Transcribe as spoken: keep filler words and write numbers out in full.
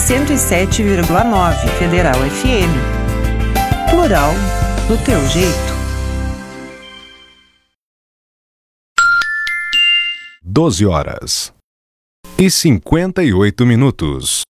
cento e sete vírgula nove Federal F M. Plural do teu jeito. doze horas e cinquenta e oito minutos.